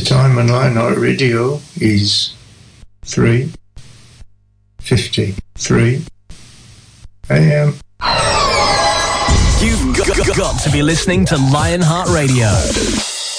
time on Lionheart Radio is 3:53 a.m. You've got to be listening to Lionheart Radio.